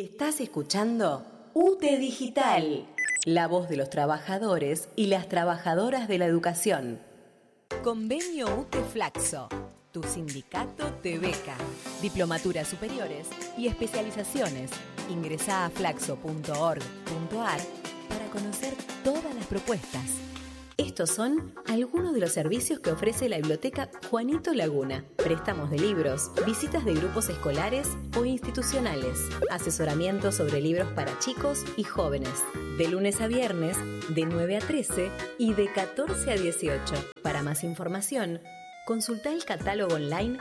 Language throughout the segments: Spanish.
Estás escuchando UTE Digital, la voz de los trabajadores y las trabajadoras de la educación. Convenio UTE Flaxo. Tu sindicato te beca. Diplomaturas superiores y especializaciones. Ingresá a flaxo.org.ar para conocer todas las propuestas. Estos son algunos de los servicios que ofrece la Biblioteca Juanito Laguna. Préstamos de libros, visitas de grupos escolares o institucionales, asesoramiento sobre libros para chicos y jóvenes, de lunes a viernes, de 9 a 13 y de 14 a 18. Para más información, consulta el catálogo online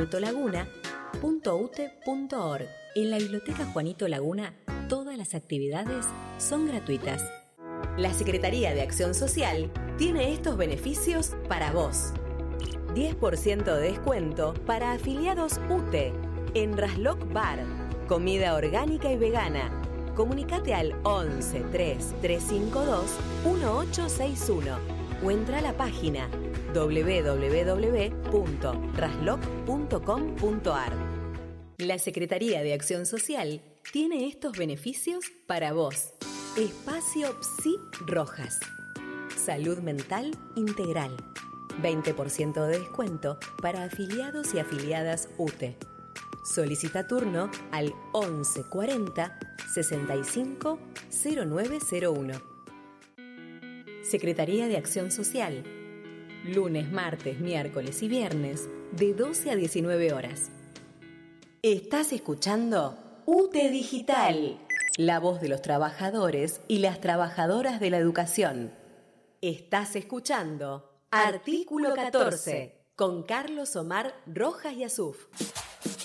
juanitolaguna.ute.org. En la Biblioteca Juanito Laguna, todas las actividades son gratuitas. La Secretaría de Acción Social tiene estos beneficios para vos. 10% de descuento para afiliados UTE en Raslock Bar, comida orgánica y vegana. Comunicate al 11 3 352 1861 o entra a la página www.raslock.com.ar. La Secretaría de Acción Social tiene estos beneficios para vos. Espacio Psi Rojas. Salud mental integral. 20% de descuento para afiliados y afiliadas UTE. Solicita turno al 11 40 65 0901. Secretaría de Acción Social. Lunes, martes, miércoles y viernes de 12 a 19 horas. Estás escuchando UTE Digital, la voz de los trabajadores y las trabajadoras de la educación. Estás escuchando Artículo 14 con Carlos Omar Rojas y Azuf.